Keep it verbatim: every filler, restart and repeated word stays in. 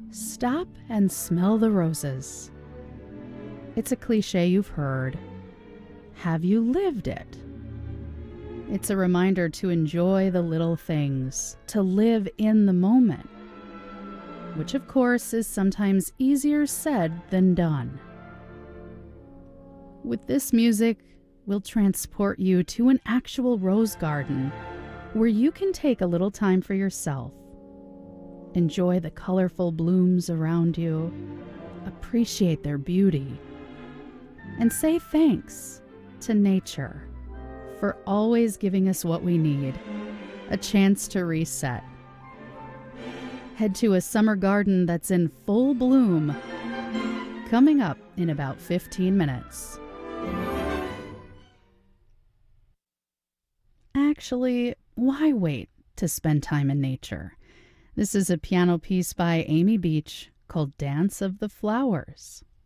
Stop and smell the roses. It's a cliche you've heard. Have you lived it? It's a reminder to enjoy the little things, to live in the moment, which of course is sometimes easier said than done. With this music, we'll transport you to an actual rose garden where you can take a little time for yourself. Enjoy the colorful blooms around you, appreciate their beauty, and say thanks to nature for always giving us what we need, a chance to reset. Head to a summer garden that's in full bloom, coming up in about fifteen minutes. Actually, why wait to spend time in nature? This is a piano piece by Amy Beach called Dance of the Flowers.